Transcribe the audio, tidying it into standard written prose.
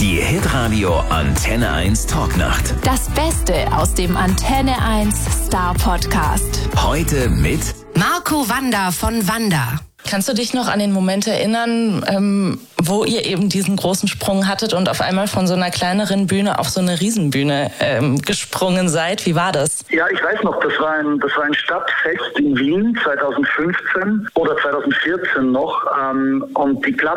Die Hitradio Antenne 1 Talknacht. Das Beste aus dem Antenne 1 Star Podcast. Heute mit Marco Wanda von Wanda. Kannst du dich noch an den Moment erinnern, wo ihr eben diesen großen Sprung hattet und auf einmal von so einer kleineren Bühne auf so eine Riesenbühne gesprungen seid? Wie war das? Ja, ich weiß noch, das war ein Stadtfest in Wien 2015 oder 2014 noch. Und die